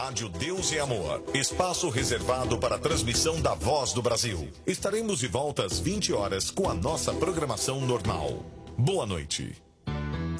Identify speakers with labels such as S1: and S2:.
S1: Rádio Deus e Amor. Espaço reservado para a transmissão da Voz do Brasil. Estaremos de volta às 20 horas com a nossa programação normal. Boa noite.